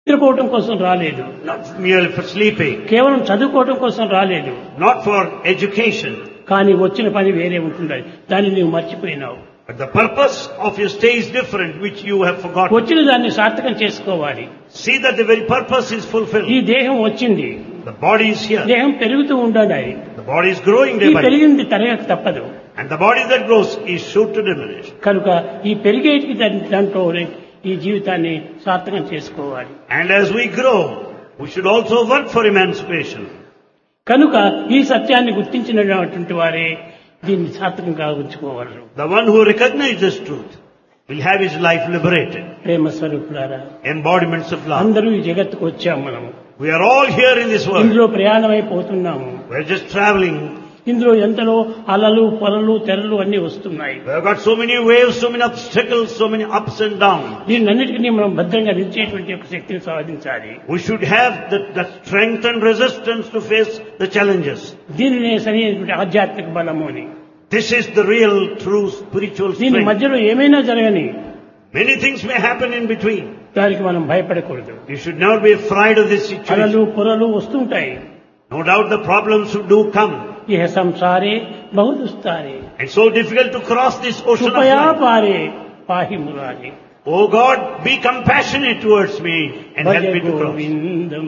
నిద్రపోవటం కోసం రాలేదు, not merely for sleeping, కేవలం చదువుకోవటం కోసం రాలేదు. not for education. కానీ వచ్చిన పని వేరే ఉంటుండాలి, దాన్ని నీవు మర్చిపోయినావు. But the purpose of your stay is different, which you have forgotten. వచ్చిన దాన్ని సార్థకం చేసుకోవాలి. See that the very purpose is ఈ fulfilled. దేహం వచ్చింది, The body is here. దేహం పెరుగుతూ ఉండాలి. The body is growing ఈ day by day. పెరిగింది తరగక తప్పదు. And the body that grows is sure to diminish. కనుక ఈ పెరిగేటికి దాంట్లో ఈ జీవితాన్ని సార్థకం చేసుకోవాలి. And as we grow, we should also work for emancipation. కనుక ఈ సత్యాన్ని గుర్తించినటువంటి వారే దీన్ని సార్థకంగా ఉంచుకోగలరు. The one who recognizes this truth will have his life liberated. ప్రేమ స్వరూపులారా, Embodiments of love. అందరూ ఈ జగత్తుకు వచ్చాము. మనము We are all here in this world. ఇందులో ప్రయాణమైపోతున్నాము. We are just traveling. ఇందులో ఎంతలో అలలు పొలలు తెరలు అన్ని వస్తున్నాయి. We have got so many waves, so many obstacles, so many ups and downs. దీన్నన్నిటికీ మనం భద్రంగా నిలిచేటువంటి ఒక శక్తిని సాధించాలి. We should have the strength and resistance to face the challenges. దీనినే సరైనటువంటి ఆధ్యాత్మిక బలము అని. This is the real, true spiritual దీని strength. మధ్యలో ఏమైనా జరగని Many things may happen in between. దానికి మనం భయపడకూడదు. You should never be afraid of this situation. అలలు పొరలు వస్తుంటాయి. No doubt the problems do come. ఇహ సంసారే బహుదుస్తారే It's so difficult to cross this ocean of కృపయా life. పారే పాహి Murari Oh God, be compassionate towards me and Bhaja help me to cross. Govindam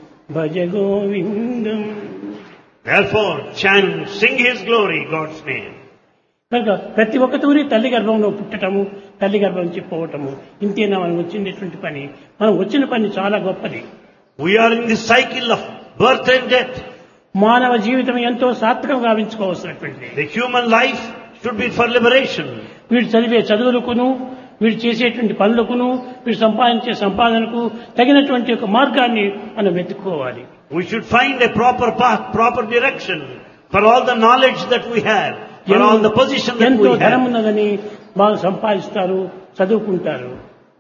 Bhaja Govindam. Therefore, chant, sing His glory, God's name. కనుక ప్రతి ఒక్కతూరి తల్లి గర్భంలో పుట్టటము, తల్లి గర్భం నుంచి పోవటము, ఇంతేనా మనం వచ్చినటువంటి పని. మనం వచ్చిన పని చాలా గొప్పది. We are in this cycle of birth and death. మానవ జీవితం ఎంతో సార్థకంగా గావించుకోవాల్సినటువంటిది. The human life should be for liberation. వీడు చదివే చదువులకును, వీడు చేసేటువంటి పనులకును, వీడు సంపాదించే సంపాదనకు తగినటువంటి ఒక మార్గాన్ని మనం వెతుక్కోవాలి. We should find a proper path, proper direction for all the knowledge that we have, for all the position that ఎంతో we ధనం have. ఉన్నదని బాగా సంపాదిస్తారు, చదువుకుంటారు.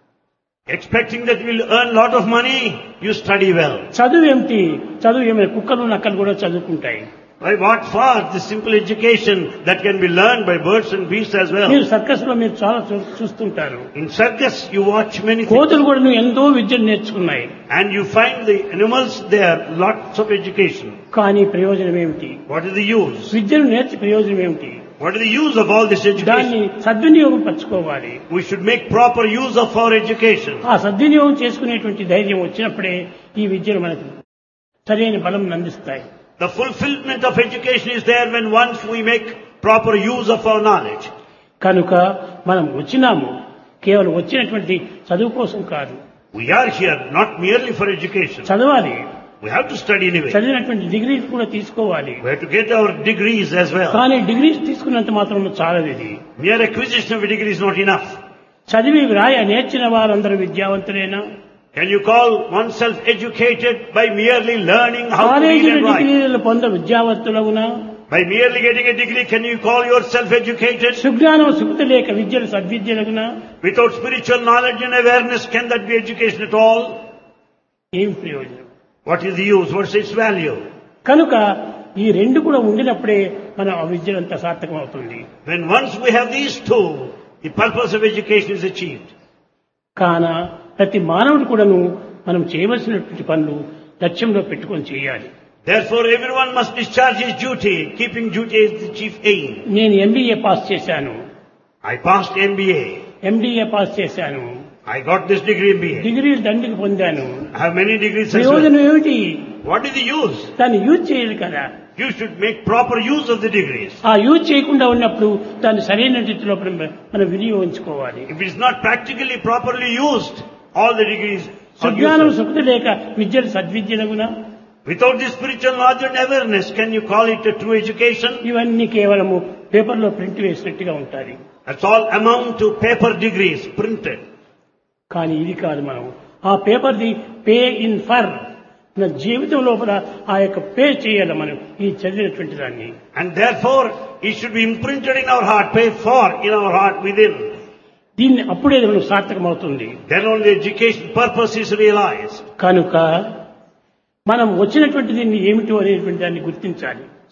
Expecting that we'll earn lot of money, you study well. చదువు ఏమిటి? చదువు ఏమైనా కుక్కలు నక్కలు కూడా చదువుకుంటాయి. By what for? The simple education that can be learned by birds and beasts as well. మీరు సర్కస్ లో మీరు చాలా చూస్తుంటారు. In circus, you watch many things. కోతులు కూడా ఎంతో విద్యను నేర్చుకున్నాయి. And you find the animals there, lots of education. కానీ ప్రయోజనం ఏమిటి? What is the use? విద్యను నేర్చి ప్రయోజనం ఏమిటి? What is the use of all this దాన్ని education? సద్వినియోగం పరచుకోవాలి. We should make proper use of our education. ఆ సద్వినియోగం చేసుకునేటువంటి ధైర్యం వచ్చినప్పుడే ఈ విద్యను మనకు సరైన బలం అందిస్తాయి. The fulfillment of education is there when once we make proper use of our knowledge. కనుక మనం వచ్చినాము కేవలం వచ్చినటువంటి చదువు కోసం కాదు. We are here not merely for education. చదవాలి, We have to study anyway. చదివినటువంటి డిగ్రీస్ కూడా తీసుకోవాలి. We have to get our degrees as well. కానీ డిగ్రీస్ తీసుకున్నంత మాత్రం చాలదు. ఇది Mere acquisition of a degree is not enough. చదివి నేర్చిన వారందరూ విద్యావంతులేనా? Can you call oneself educated by merely learning how to read కాలేజీల and write? డిగ్రీలు పొంద విద్యావంతులవునా? By merely getting a degree, can you call yourself educated? సుజ్ఞానం సుఖత లేక విద్యలు సద్విద్యలగునా? Without spiritual knowledge and awareness, can that be education at all? ఏం ప్రయోజనం? What is the use? What's its value? కనుక ఈ రెండు కూడా ఉండినప్పుడే మనం ఆ విద్యలంతా సార్థకం అవుతుంది. When once we have these two, the purpose of education is achieved. కాన ప్రతి మానవుడు కూడాను మనం చేయవలసినటువంటి పనులు లక్ష్యంలో పెట్టుకొని చేయాలి. Therefore, everyone must discharge his duty, keeping duty as the chief aim. నేను ఎంబీఏ పాస్ చేశాను, I passed MBA. MDA pass చేశాను, I got this degree MBA. డిగ్రీలు దండికి పొందాను. I have many degrees as well. ప్రయోజనం ఏమిటి? What is the use? దాన్ని use చేయాలి కదా. You should make proper use of the degrees. ఆ యూజ్ చేయకుండా ఉన్నప్పుడు దాన్ని సరైన రీతిలో మనం వినియోగించుకోవాలి. If it is not practically properly used, all the degrees are సుజ్ఞానం useless. సుఖత లేక విద్యలు సద్విద్యలగునా? Without this spiritual knowledge and awareness, can you call it a true education? ఇవన్నీ కేవలము పేపర్లో ప్రింట్ వేసినట్టుగా ఉంటాయి. That's all amount to paper degrees printed. కానీ ఇది కాదు. మనం ఆ పేపర్ది పే ఇన్ ఫర్ నా జీవితం లోపల ఆ యొక్క పే చేయాలి మనం ఈ చదివినటువంటి దాన్ని. And therefore, it should be imprinted in our heart, paid for in our heart within. దీన్ని అప్పుడే మనం సార్థకం అవుతుంది. Then only education purpose is realized. కనుక మనం వచ్చినటువంటి దీన్ని ఏమిటో అనేటువంటి దాన్ని గుర్తించాలి.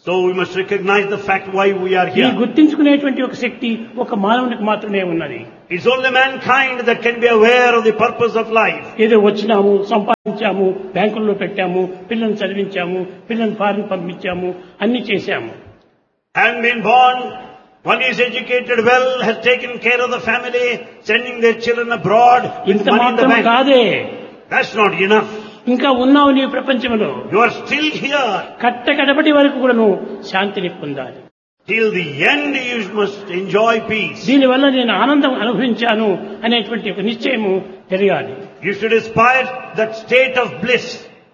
So we must recognize the fact why we are ఈ here. గుర్తించుకునేటువంటి ఒక శక్తి ఒక మానవునికి మాత్రమే ఉన్నది. It's only mankind that can be aware of the purpose of life. ఏదో వచ్చినాము, సంపాదించాము, బ్యాంకుల్లో పెట్టాము, పిల్లల్ని చదివించాము, పిల్లల్ని ఫారిన్ పంపించాము, అన్ని చేశాము. Having been born, one is educated well, has taken care of the family, sending their children abroad with ఇంత money in the మాత్రం bank. కాదే, That's not enough. ఇంకా ఉన్నావు నీ ప్రపంచంలో. You are still here. కట్టకడపటి వరకు కూడా నువ్వు శాంతిని పొందాలి. Till the end you must enjoy peace. దీనివల్ల నేను ఆనందం అనుభవించాను అనేటువంటి ఒక నిశ్చయము తెలియాలి. You should aspire that state of bliss.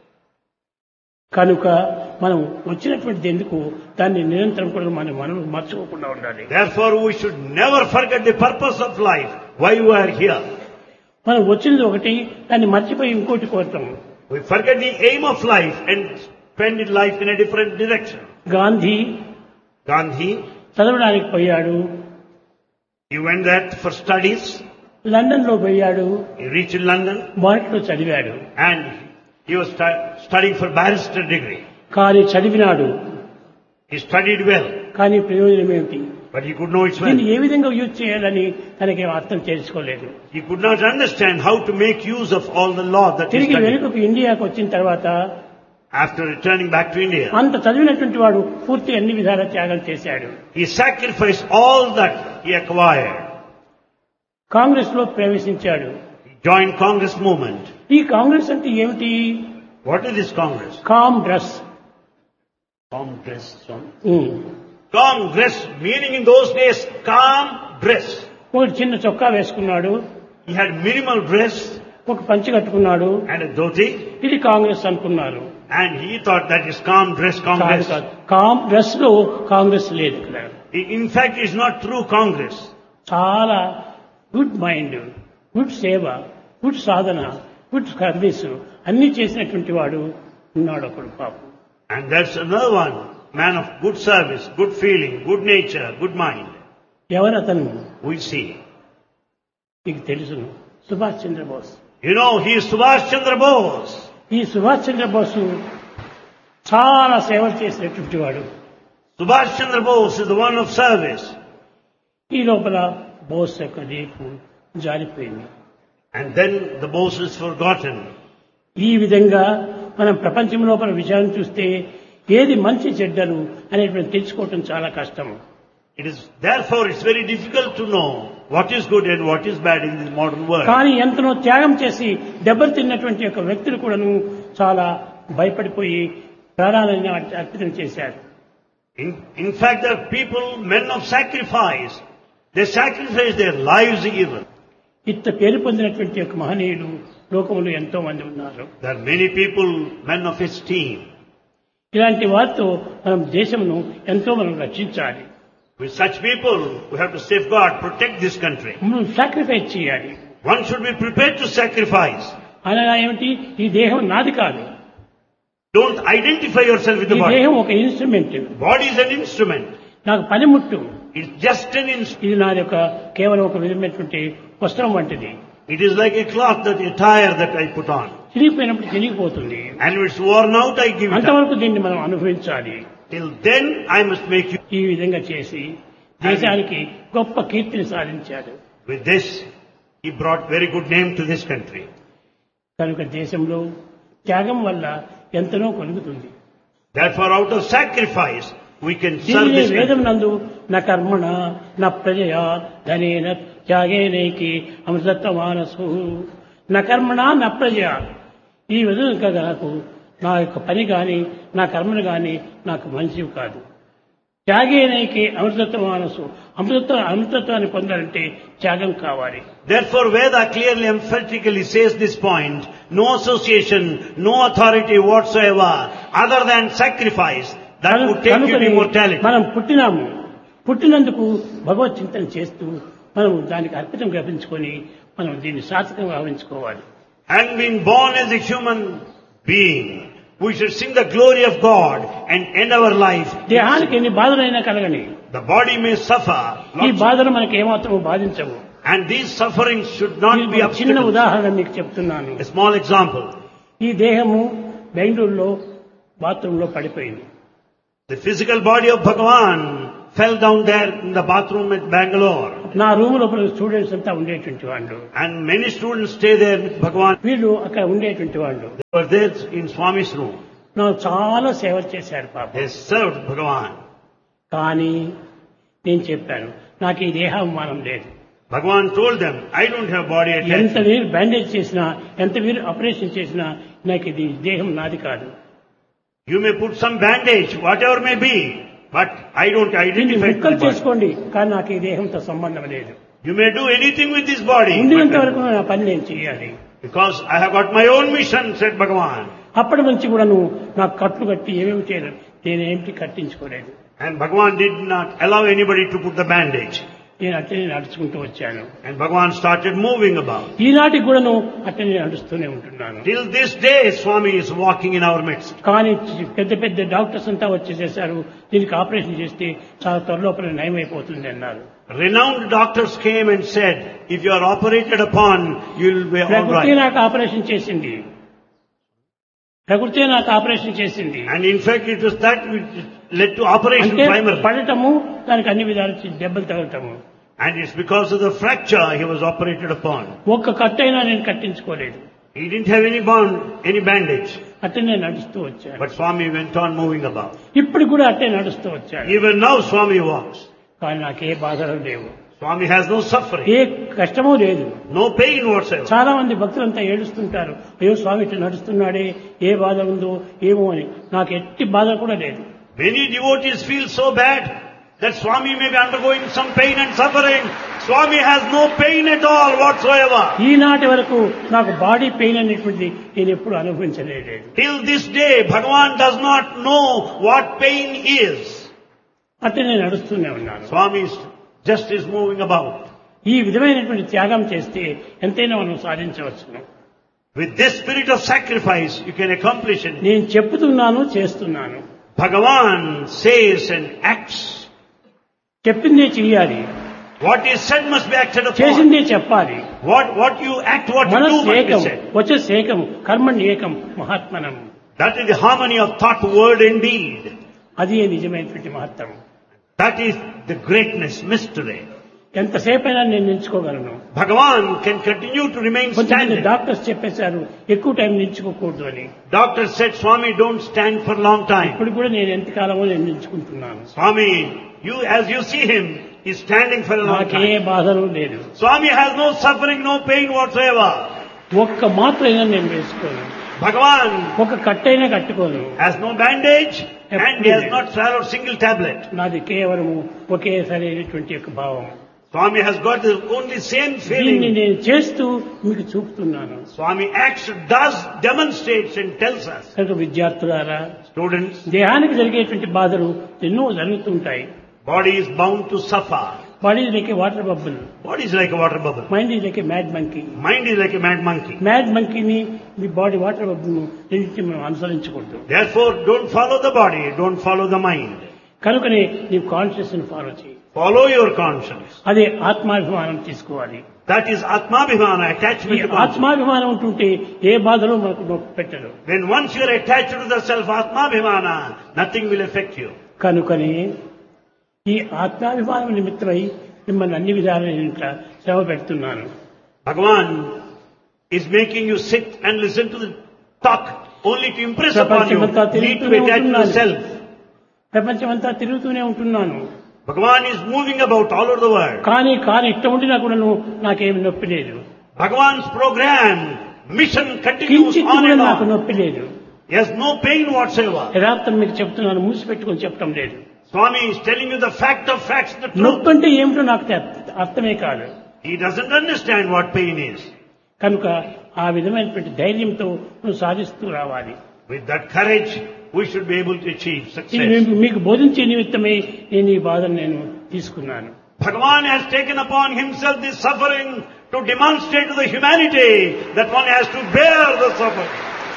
కనుక మనం వచ్చినటువంటిది ఎందుకు దాన్ని నిరంతరం కూడా మనం మర్చిపోకుండా ఉండాలి. Therefore we should never forget the purpose of life, why we are here. మనం వచ్చినది ఒకటి, దాన్ని మర్చిపోయి ఇంకోటి కోరుతాం. We forget the aim of life and spend life in a different direction. Gandhi, చదవడానికి పోయాడు, he went there for studies. London లో పోయాడు, He reached London మొదట్లో చదివాడు, and he was studying for barrister degree. కానీ చదివినాడు, He studied well, కానీ ప్రయోజనం ఏమిటి? but he could know it well. దీన్ని ఏ విధంగా యూజ్ చేయాలని తనకి అర్థం చేసుకోలేదు. He could not understand how to make use of all the law that he తిరిగి studied. వెనుకకు ఇండియాకు వచ్చిన తర్వాత After returning back to India, అంత చదివినటువంటి వాడు పూర్తి అన్ని విధాల త్యాగం చేశాడు. he sacrificed all that he acquired. Congress లో ప్రవేశించాడు. He joined Congress movement. ఈ కాంగ్రెస్ అంటే ఏమిటి? What is this Congress? Congress. Congress. Congress, meaning in those days, calm dress. ఒకటి చిన్న చొక్కా వేసుకున్నాడు, He had minimal dress ఒక పంచె కట్టుకున్నాడు, and a dhoti, ఇది కాంగ్రెస్ అనుకున్నారు. and he thought that is calm dress కాదు Congress. కాదు, కాంగ్రెస్ లో కాంగ్రెస్ లేదు ఇక్కడ. In fact, it's not true Congress. చాలా గుడ్ మైండ్, గుడ్ సేవ, గుడ్ సాధన, గుడ్ సర్వీస్ అన్ని చేసినటువంటి వాడు ఉన్నాడు ఒకడు పాపం. And that's another one, man of good service, good feeling, good nature, good mind. ఎవరు అతను? We see. మీకు తెలుసును, Subhash Chandrabose. You know, he is Subhash Chandra Bose. ఈ సుభాష్ చంద్రబోసు చాలా సేవలు చేసినటువంటి వాడు. Subhash Chandra Bose is the one of service. ఈ లోపల బోస్ యొక్క రేపు జారిపోయింది. And then the Bose is forgotten. ఈ విధంగా మనం ప్రపంచం లోపల విషయాన్ని చూస్తే ఏది మంచి చెడ్డలు అనేటువంటి తెలుసుకోవటం చాలా కష్టము. It is therefore it's very difficult to know what is good and what is bad in this modern world. కానీ ఎంతనో త్యాగం చేసి దెబ్బతిన్నటువంటి యొక్క వ్యక్తులు కూడాను చాలా భయపడిపోయి ప్రాణాలను అర్పితం చేశారు. In fact, there are people, men of sacrifice. They sacrifice their lives even. ఇంత పేరు పొందినటువంటి యొక్క మహనీయులు లోకంలో ఎంతో మంది ఉన్నారు. There are many people, men of esteem. ఇలాంటి వారితో మనం దేశమును ఎంతో మనం రక్షించాలి. With such people, we have to safeguard, protect this country. మనం సాక్రిఫైస్ చేయాలి. One should be prepared to sacrifice. అనగా ఏమిటి? ఈ దేహం నాది కాదు. Don't identify yourself with ఈ the body. దేహం ఒక instrument. Body is an instrument. నాకు పనిముట్టు. It's just an instrument. ఇది నాది యొక్క కేవలం ఒక విధమైనటువంటి వస్త్రం వంటిది. It is like a cloth, that attire that I put on. చిరిగిపోయినప్పుడు చిరిగిపోతుంది. And when it's worn out, I give it up. అంతవరకు దీన్ని మనం అనుభవించాలి. Till then, I must make you. ఈ విధంగా చేసి దేశానికి గొప్ప కీర్తిని సాధించాడు. With this, he brought very good name to this country. కనుక దేశంలో త్యాగం వల్ల ఎంతనో కలుగుతుంది. Therefore, out of sacrifice, we can serve దీనినే this వేదం country. నందు నా కర్మణ నా ప్రజయా ధనేన త్యాగేనైకి అమృతత్వ మానసు నా కర్మణ నా ప్రజయా. ఈ విధంగా నాకు నా యొక్క పని కానీ నా కర్మను కానీ నాకు మంచివి కాదు. త్యాగేనైకి అమృతత్వ మానసు, అమృతత్వాన్ని పొందాలంటే త్యాగం కావాలి. Therefore, Veda clearly emphatically says this point: no association, no authority whatsoever, other than sacrifice, that would take you to immortality. మనం పుట్టినందుకు భగవత్ చింతన చేస్తూ మనం దానికి అర్పితం గ్రహించుకొని మనం దీన్ని సార్థకంగా భావించుకోవాలి. And being born as a human being, we should sing the glory of God and end our life. దేహానికి ఎన్ని బాధలైనా కలగని, The body may suffer, ఈ బాధలు మనకి ఏమాత్రం బాధించవు. and these sufferings should not be చిన్న obstacles. ఉదాహరణ మీకు చెప్తున్నాను. A small example. ఈ దేహము బెంగళూరులో బాత్రూంలో పడిపోయింది. The physical body of Bhagavan fell down there in the bathroom at Bangalore. నా రూమ్ లోపల స్టూడెంట్స్ అంతా ఉండేటువంటి వాళ్ళు, And many students stay there with Bhagavan. వీళ్ళు అక్కడ ఉండేటువంటి వాళ్ళు They were there in Swami's room. నాకు చాలా సేవ చేశారు పాప. They served Bhagavan. కానీ నేను చెప్పాను, నాకు ఈ దేహాభిమానం లేదు. Bhagavan told them, I don't have body ఎంత attachment. వీరు బ్యాండేజ్ చేసినా, ఎంత వీరు ఆపరేషన్ చేసినా నాకు ఇది దేహం నాది కాదు. You may put some bandage, whatever may be, but I don't దీన్ని identify with ముక్కలు the body. చేసుకోండి, కానీ నాకు ఈ దేహంతో సంబంధం లేదు. You may do anything with this body, ఉండినంత but- వరకు నా పని నేను చేయాలి. because I have got my own mission, said Bhagavan. అప్పటి నుంచి కూడా నువ్వు నాకు కట్లు కట్టి ఏమేమి చేయలేదు, నేనేమిటి కట్టించుకోలేదు. And Bhagavan did not allow anybody to put the bandage. నేను అట్లనే నడుచుకుంటూ వచ్చాను. And Bhagavan started moving about. ఈనాటికి కూడా నువ్వు అట్లనే నడుస్తూనే ఉంటున్నాను. Till this day, Swami is walking in our midst. కానీ పెద్ద పెద్ద డాక్టర్స్ అంతా వచ్చేసేసారు, దీనికి ఆపరేషన్ చేస్తే చాలా త్వరలోపల నయమైపోతుంది అన్నారు. Renowned doctors came and said, if you are operated upon, you will be all ప్రకృతి right. నాకు ఆపరేషన్ చేసింది, ప్రకృతి నాకు ఆపరేషన్ చేసింది And in fact, it was that which led to operation అంటే primarily. పడటము, దానికి అన్ని విధాలు దెబ్బలు తగలటము. And it's because of the fracture he was operated upon. ఒక్క కట్టైనా నేను కట్టించుకోలేదు. He didn't have any any bandage. అట్లనే నడుస్తూ వచ్చాను. But Swami went on moving about. ఇప్పుడు కూడా అట్లే నడుస్తూ వచ్చాను. Even now Swami walks. కానీ నాకే బాధలు లేవు, Swami has no suffering, ఏ కష్టమూ లేదు. no pain whatsoever. చాలా మంది భక్తులంతా ఏడుస్తుంటారు, అయ్యో స్వామి ఇట్లా నడుస్తున్నాడే, ఏ బాధ ఉందో ఏమో అని. నాకు ఎట్టి బాధ కూడా లేదు. Many devotees feel so bad that Swami may be undergoing some pain and suffering. Swami has no pain at all whatsoever. ఈనాటి వరకు నాకు బాడీ పెయిన్ అనేటువంటిది నేను ఎప్పుడు అనుభవించలేదు. Till this day, Bhagavan does not know what pain is. అట్లా నేను నడుస్తూనే ఉన్నాను. Swami just is moving about. ఈ విధమైనటువంటి త్యాగం చేస్తే ఎంతైనా మనం సాధించవచ్చును. With this spirit of sacrifice, you can accomplish it. నేను చెప్తున్నాను, చేస్తున్నాను. Bhagavan says and acts. చెప్పిందే చెయ్యాలి, What is said must be acted upon. చేసిందే చెప్పాలి. What you act, what you do మనస్సు must be ఏకం, said. వచ్చేసి ఏకం, కర్మణ్య ఏకం, మహాత్మనం. That is the harmony of thought, word and deed. అది నిజమైనటువంటి మహత్వం. That is the greatness, mystery. ఎంతసేపైనా నేను నిల్చుకోగలను. Bhagavan can continue to remain కొంతమంది standing. డాక్టర్స్ చెప్పేశారు ఎక్కువ టైం నిల్చుకోకూడదు అని. Doctor said, Swami, don't stand for a long time. ఇప్పుడు కూడా నేను ఎంతకాలమో నేను నిల్చుకుంటున్నాను. Swami, as you see him, is standing for a long నాకే time. బాధలు లేదు. Swami has no suffering, no pain whatsoever. ఒక్క మాత్రైనా నేను వేసుకోను, Bhagavan ఒక కట్టైనా కట్టుకోను. has no bandage and he has not swallowed single tablet. నాది కేవలము ఒకేసారి అయినటువంటి యొక్క భావం. Swami has got the only same దీన్ని feeling. నేను చేస్తూ మీకు చూపుతున్నాను. Swami acts, does, demonstrates and tells us. కనుక విద్యార్థులారా, Students, దేహానికి జరిగేటువంటి బాధలు ఎన్నో జరుగుతుంటాయి. body is bound to suffer. Body is like A water bubble, Body is like a water bubble. Mind is like A mad monkey. Mind is like a mad monkey. Mad మంకీని, me body water bubble రెండింటిని మనం అనుసరించకూడదు. Therefore, don't follow the body, don't follow the mind. కనుకనే నీవు conscious ని follow చేయి. Follow your conscience. అదే ఆత్మాభిమానం తీసుకోవాలి. That is Atmabhimana, ఈ attachment to conscience. ఆత్మాభిమానం ఉంటుంటే ఏ బాధలు మనకు నొప్పి పెట్టరు. When once you are attached to the self Atmabhimana, nothing will affect you. కనుకనే ఈ ఆత్మాభిమానం నిమిత్తమై మిమ్మల్ని అన్ని విధాలైన శ్రమ పెడుతున్నాను. Bhagavan is making you sit and listen to the talk only to impress upon you, need to be attached to the self. ప్రపంచమంతా తిరుగుతూనే ఉంటున్నాను. Bhagavan is moving about all over the world. కానీ ఇట్ట ఉండినా కూడా నాకేమి నొప్పి లేదు. Bhagavan's program, mission continues కించిత్ on కూడా and నాకు on. నొప్పి లేదు. He has no pain whatsoever. యథార్థం మీకు చెప్తున్నాను, మూసిపెట్టుకొని చెప్పడం లేదు. Swami is telling you the fact of facts, the truth. నొప్పి అంటే ఏమిటో నాకు అర్థమే కాదు. He doesn't understand what pain is. కనుక ఆ విధమైనటువంటి ధైర్యంతో నువ్వు సాధిస్తూ రావాలి. With that courage, we should be able to achieve ఇది success. మీకు బోధించే నిమిత్తమే నేను ఈ బాధను నేను తీసుకున్నాను. Bhagavan has taken upon himself this suffering to demonstrate to the humanity that one has to bear the suffering.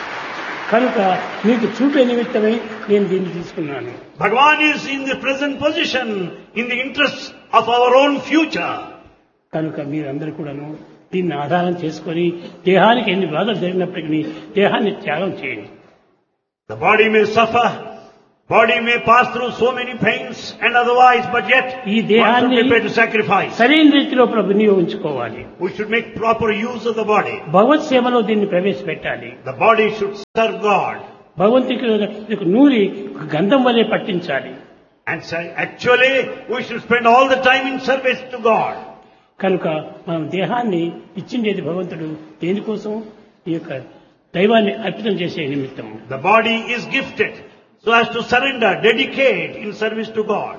కనుక మీకు చూపే నిమిత్తమే నేను దీన్ని తీసుకున్నాను. Bhagavan is in the present position in the interest of our own future. కనుక మీరందరూ కూడాను దీన్ని ఆధారం చేసుకొని దేహానికి ఎన్ని బాధలు జరిగినప్పటికీ దేహాన్ని త్యాగం చేయండి. The body may suffer, Body may pass through so many pains and otherwise, but yet ఈ one should దేహాన్ని prepare to sacrifice. సరైన రీతిలో వినియోగించుకోవాలి. We should make proper use of the body. భగవత్ సేవలో దీన్ని ప్రవేశపెట్టాలి. The body should serve God. భగవంతుడికి నూరి గంధం వలె పట్టించాలి. And actually, we should spend all the time in service to God. కనుక మనం దేహాన్ని ఇచ్చిండేది భగవంతుడు దేనికోసం? ఈ యొక్క దైవాన్ని అర్పితం చేసే నిమిత్తం. The body is gifted so as to surrender, dedicate in service to God.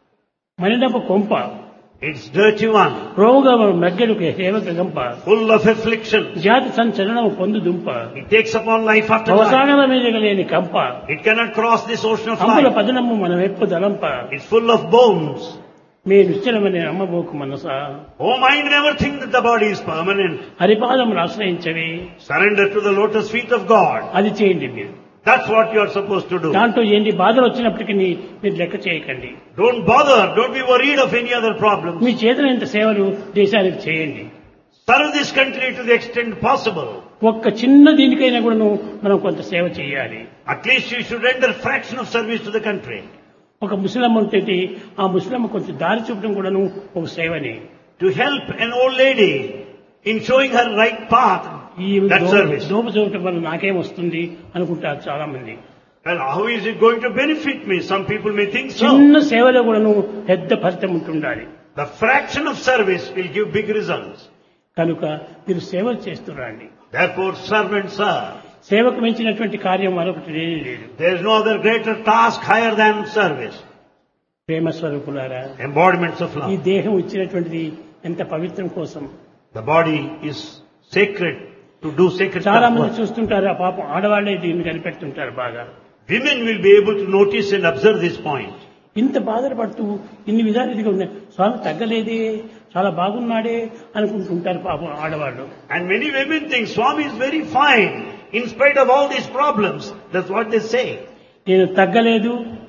మనినపు కొంప, It's dirty one, రోగ మగ్గెడుకు సేవక గంప, full of affliction. జాతి సంచలనము పొందు దుంప, It takes upon life after life. అవసానల మీద లేని కంప, It cannot cross this ocean of అంబుల life. పదనము మనం ఎప్పు దలంప, It's full of bones. మీ నిశ్చలమనే అమ్మబోకు మనస, Oh, mind never think that the body is permanent. హరిపాదములు ఆశ్రయించవి, Surrender to the lotus feet of God. అది చేయండి మీరు. That's what you are supposed to do. దాంట్లో ఎన్ని బాధలు వచ్చినప్పటికీ మీరు లెక్క చేయకండి. Don't bother. Don't be worried of any other problems. మీ చేతనంత సేవలు దేశానికి చేయండి. Serve this country to the extent possible. ఒక్క చిన్న దీనికైనా కూడా మనం కొంత సేవ చేయాలి. At least you should render fraction of service to the country. ఒక ముస్లిం ఉంటే ఆ ముస్లిం కొంచెం దారి చూపడం కూడాను ఒక సేవనే. To help an old lady in showing her right path, ఈ that service. దోప చూపటం వల్ల నాకేం వస్తుంది అనుకుంటారు చాలా మంది. Well, how is it going to benefit me? Some people may think so. చిన్న సేవలో కూడాను పెద్ద ఫలితం ఉంటుండాలి. The fraction of service will give big results. కనుక మీరు సేవలు చేస్తురండి. Therefore, serve and serve. సేవకు మించినటువంటి కార్యం మరొకటి లేదు. There is no other greater task higher than service. ప్రేమ స్వరూపులారా, Embodiments of ఈ love. దేహం ఇచ్చినటువంటిది ఎంత పవిత్రం కోసం. The body is sacred to do sacred చాలా stuff. మంది చూస్తుంటారు, ఆ పాపం ఆడవాళ్లే దీన్ని కనిపెడుతుంటారు బాగా. Women will be able to notice and observe this point. ఇంత బాధలు పడుతూ ఇన్ని విధాలు ఇదిగా ఉన్నాయి, స్వామి తగ్గలేదే, చాలా బాగున్నాడే అనుకుంటుంటారు పాపం ఆడవాళ్ళు. And many women think Swami is very fine in spite of all these problems. That's what they say. నేను తగ్గలేదు,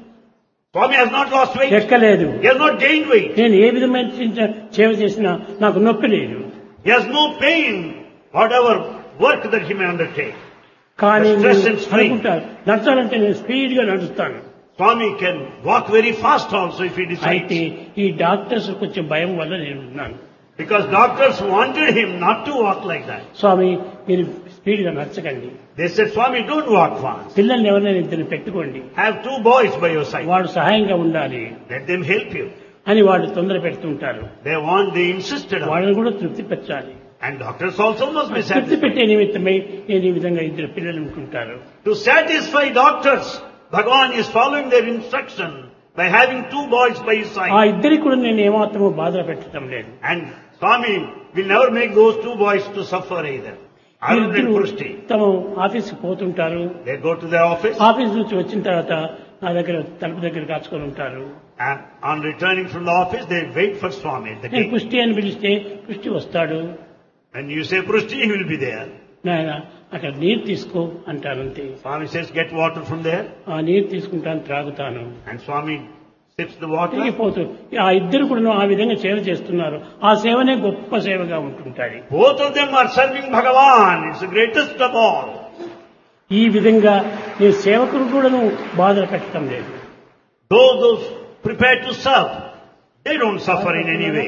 Swami has not lost weight. ఎక్కలేదు, He has not gained weight. నేను ఏ విధమైన సేవ చేసినా నాకు నొప్పి లేదు. He has no pain, whatever work that he may undertake. కానీ The stress and strain. అనుకుంటారు నడచాలంటే నేను స్పీడ్ గా నడుస్తాను. Swami can walk very fast also if he అయితే decides. ఈ డాక్టర్స్ కొంచెం భయం వల్ల నేను ఉన్నాను. Because doctors wanted him not to walk like that. స్వామి మీరు స్పీడ్ గా నడచకండి, They said, Swami, don't walk fast. పిల్లల్ని ఎవరైనా ఇద్దరు పెట్టుకోండి, Have 2 boys by your side. వాడు సహాయంగా ఉండాలి Let them help you. అని వాళ్ళు తొందర పెడుతుంటారు. They insisted on it. వాళ్ళని కూడా తృప్తి పెట్టాలి. And doctors also must be తృప్తి satisfied. పెట్టే నిమిత్తమై నేను ఈ విధంగా ఇద్దరు పిల్లలు అనుకుంటారు. To satisfy doctors, Bhagavan is following their instruction by having 2 boys by his ఆ side. ఇద్దరికి కూడా నేను ఏమాత్రమూ బాధ పెట్టడం లేదు. And Swami will never make those 2 boys to suffer either. Arun and వీరిద్దరూ Purushti. తమ ఆఫీస్కి పోతుంటారు. They go to their office. Office నుంచి వచ్చిన తర్వాత నా దగ్గర తలుపు దగ్గర కాచుకొని ఉంటారు. And on returning from the office, they wait for Swami at the నేను gate. పుష్టి అని పిలిస్తే పుష్టి వస్తాడు. When you say Purushti, he will be there. నాయన అక్కడ నీరు తీసుకో అంటాను అంతే. Swami says, get water from there. ఆ నీరు తీసుకుంటాను, త్రాగుతాను, And Swami sips the water. తిరిగిపోతూ ఆ ఇద్దరు కూడా ఆ విధంగా సేవ చేస్తున్నారు. ఆ సేవనే గొప్ప సేవగా ఉంటుంటాయి. Both of them are serving Bhagavan. It's the greatest of all. ఈ విధంగా నేను సేవకులు కూడా బాధలు పెట్టడం లేదు. Those prepared to serve, they don't suffer in any way.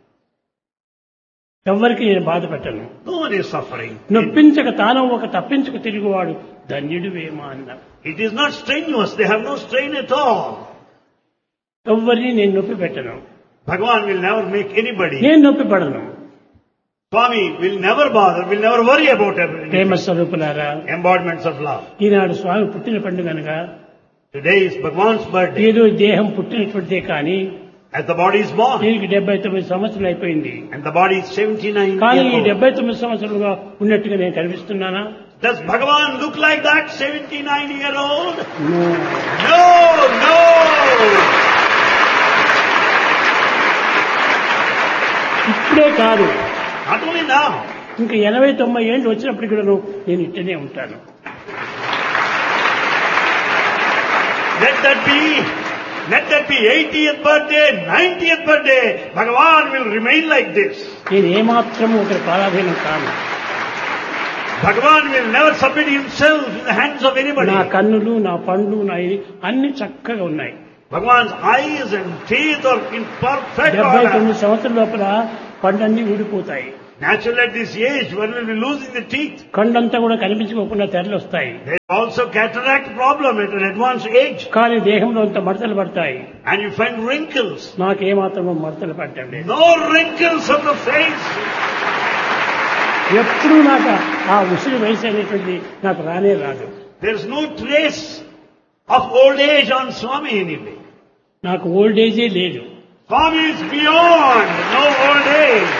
ఎవరికి నేను బాధ పెట్టను. No one is suffering. నొప్పించక తాను ఒక తప్పించక తిరుగువాడు ధన్యుడు వేమా అన్నారు. It is not strenuous. They have no strain at all. ఎవరిని నేను నొప్పి పెట్టను, Bhagavan will never make anybody. నేను నొప్పి పడను. Swami will never bother, will never worry about Prema everything. స్వరూపులారా, Embodiments of love. ఈనాడు స్వామి పుట్టిన పండుగ అనగా Today is Bhagavan's birthday. ఏదో దేహం పుట్టినటువంటిదే కానీ As the body is born. దీనికి 79 సంవత్సరాలు అయిపోయింది. And the body is 79 కానీ ఈ years old. 79 సంవత్సరాలుగా ఉన్నట్టుగా నేను కనిపిస్తున్నానా? Does Bhagavan look like that 79-year-old? No. No, no. ఇప్పుడే కాదు, Not only now. ఇంకా 80-90 ఏళ్ళు వచ్చినప్పటికి కూడా నేను ఇట్టనే ఉంటాను. Let that be 80th birthday, 90th birthday. Bhagavan will remain like this. నేను ఏమాత్రము ఒకరి పారాధీనం కాను. Bhagavan will never submit himself in the hands of anybody. నా కన్నులు, నా పండ్లు, నా ఇది అన్ని చక్కగా ఉన్నాయి. Bhagavan's eyes and teeth are in perfect 79 order. సంవత్సరాల లోపల పండ్లన్నీ ఊడిపోతాయి. Naturally at this age, one will be losing the teeth. కండంతా కూడా కనిపించుకోకుండా తెరలు వస్తాయి. There is also cataract problem at an advanced age. కానీ దేహంలో అంత మడతలు పడతాయి. And you find wrinkles. నాకేమాత్రమో మడతలు పడటం లేదు. No wrinkles of the face. ఎప్పుడూ నాకు ఆ ఉసిరి వయసు అనేటువంటి నాకు రానే రాదు. There is no trace of old age on Swami anyway. నాకు ఓల్డ్ ఏజే లేదు. Swami is beyond no old age.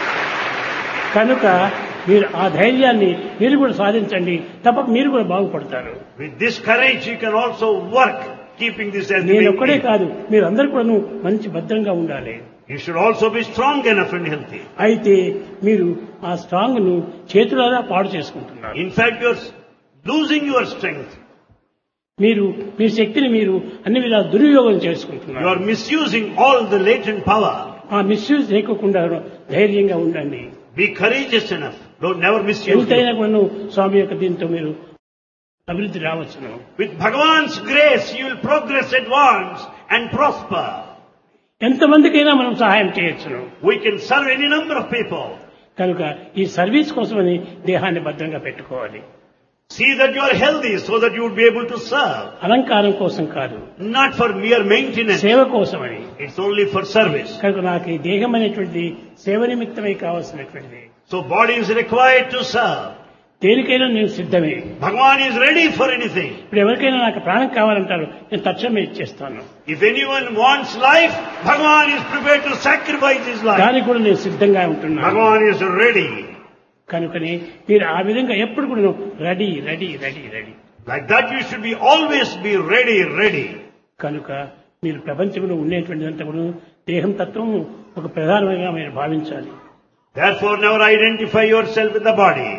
కనుక మీరు ఆ ధైర్యాన్ని మీరు కూడా సాధించండి, తప్పక మీరు కూడా బాగుపడతారు. With this courage you can also work keeping this as the నేను main ఒక్కడే aim. కాదు, మీరు అందరూ కూడా మంచి భద్రంగా ఉండాలి. You should also be strong enough and healthy. అయితే మీరు ఆ స్ట్రాంగ్ ను చేతులారా పాడు చేసుకుంటున్నారు. In fact, you're losing your strength. మీరు మీ శక్తిని మీరు అన్ని విధాల దుర్వినియోగం You చేసుకుంటున్నారు. are misusing all the latent power. ఆ మిస్యూజ్ చేయకుండా ధైర్యంగా ఉండండి. Be courageous enough. Don't never misuse ఎంతైనా it. కూడా స్వామి యొక్క దీంతో మీరు అభివృద్ధి రావచ్చును. With Bhagavan's grace, you will progress, advance and prosper. ఎంతమందికైనా మనం సహాయం చేయొచ్చును. We can serve any number of people. కనుక ఈ సర్వీస్ కోసమని దేహాన్ని భద్రంగా పెట్టుకోవాలి. See that you are healthy so that you would be able to serve. అలంకారం కోసం కాదు, Not for mere maintenance. సేవ కోసమని. It's only for service. కనుక నాకు ఈ దేహం అనేటువంటిది సేవ నిమిత్తమై కావాల్సినటువంటిది. So body is required to serve. దేనికైనా నేను సిద్ధమే. Bhagavan is ready for anything. ఇప్పుడు ఎవరికైనా నాకు ప్రాణం కావాలంటారు, నేను తక్షణమే ఇచ్చేస్తాను. If anyone wants life, Bhagavan is prepared to sacrifice his life. దానికి కూడా నేను సిద్ధంగా ఉంటున్నాను. Bhagavan is ready. కనుకనే మీరు ఆ విధంగా ఎప్పుడు కూడా ready ready ready ready. Like that you should be always be ready, ready. కనుక మీరు ప్రపంచంలో ఉండేటువంటిదంతా కూడా దేహం తత్వం ఒక ప్రధానంగా మీరు భావించాలి. Therefore never identify yourself with the body.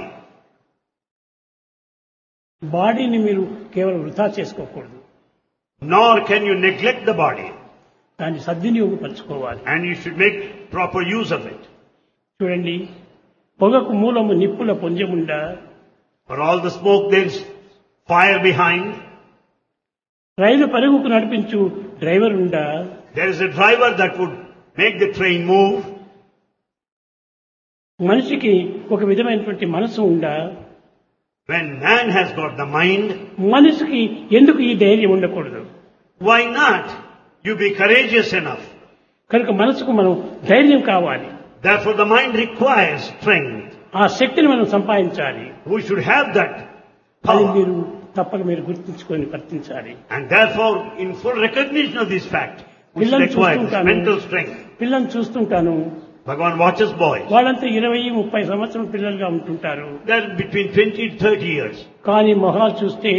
బాడీని మీరు కేవలం వృధా చేసుకోకూడదు. Nor can you neglect the body. దాన్ని సద్వినియోగపరచుకోవాలి. And you should make proper use of it. చూడండి, పొగకు మూలము నిప్పుల పొంజముండా, For all the smoke there is fire behind. రైలు పరుగుకు నడిపించు డ్రైవర్ ఉండా, There is a driver that would make the train move. మనిషికి ఒక విధమైనటువంటి మనసు ఉండా, When man has got the mind, మనిషికి ఎందుకు ఈ ధైర్యం ఉండకూడదు? why not? You be courageous enough. కనుక మనసుకు మనం ధైర్యం కావాలి. Therefore the mind requires strength. ఆ శక్తిని మనం సంపాదించాలి. We should have that అది power. మీరు తప్పక మీరు గుర్తుంచుకొని వర్తించాలి. And therefore, in full recognition of this fact, we should పిల్లల్ని acquire this చూస్తుంటాను, mental strength. పిల్లల్ని చూస్తుంటాను, Bhagavan watches boys. వాళ్ళంతా 20-30 సంవత్సరం పిల్లలుగా ఉంటుంటారు. They're between 20 and 30 years. కానీ మొహాలు చూస్తే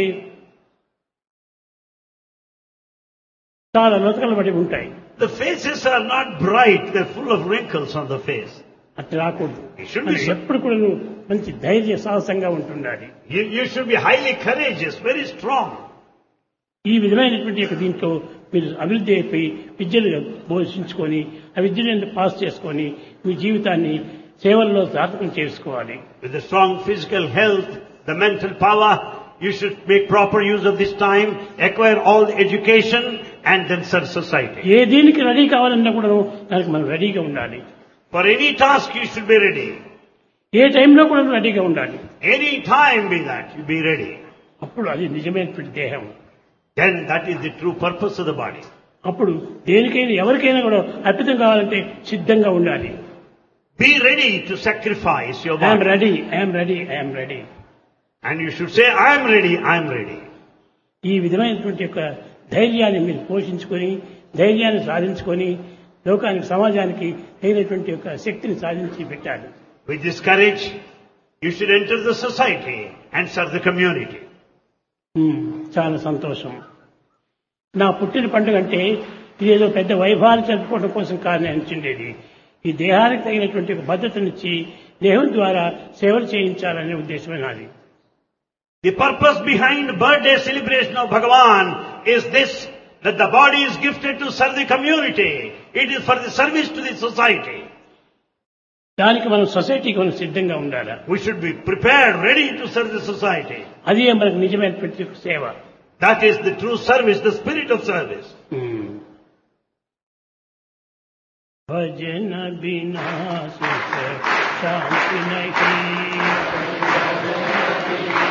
చాలా లతకలు పడి ఉంటాయి. The faces are not bright, they're full of wrinkles on the face. అట్లా రాకూడదు. It should be మనం so. ఎప్పుడు కూడా మంచి ధైర్య సాహసంగా ఉంటుండాలి. You should be highly courageous, very strong. ఈ విధమైనటువంటి యొక్క దీంట్లో మీరు అభివృద్ధి అయిపోయి విద్యను బోధించుకొని ఆ విద్యను పాస్ చేసుకొని మీ జీవితాన్ని సేవల్లో సార్థకం చేసుకోవాలి. With the strong physical health, the mental power, you should make proper use of this time, acquire all the education and then serve society. ఏ దీనికి రెడీ కావాలన్నా కూడా దానికి మనం రెడీగా ఉండాలి. For any task you should be ready. ఏ టైంలో కూడా రెడీగా ఉండాలి. Any time be that, you be ready. అప్పుడు అది నిజమైనటువంటి దేహం. Then that is the true purpose of the body. అప్పుడు దేనికైనా ఎవరికైనా కూడా అర్పితం కావాలంటే సిద్ధంగా ఉండాలి. Be ready to sacrifice your I'm body. Ready, I'm ready, I'm ready. And you should say, I am ready, I am ready. ఈ విధమైనటువంటి యొక్క ధైర్యాన్ని మీరు పోషించుకొని ధైర్యాన్ని సాధించుకొని లోకానికి సమాజానికి తగినటువంటి యొక్క శక్తిని సాధించి పెట్టాలి. With this courage, you should enter the society and serve the community. చాలా సంతోషం. నా పుట్టిన పండుగ అంటే ఇదేదో పెద్ద వైభవాన్ని జరుపుకోవడం కోసం కాదని అనిచిండేది. ఈ దేహానికి తగినటువంటి ఒక భద్రతనిచ్చి దేహం ద్వారా సేవలు చేయించాలనే ఉద్దేశమే నాది. The purpose behind birthday celebration of Bhagavan is this, that the body is gifted to serve the community. It is for the service to the society. దానికి మనం సొసైటీకి మనం సిద్ధంగా ఉండాలి. We should be prepared, ready to serve the society. అది మనకు నిజమైనటువంటి సేవ. That is the true service, the spirit of service. భజన బినా సుఖ శాంతి నహీ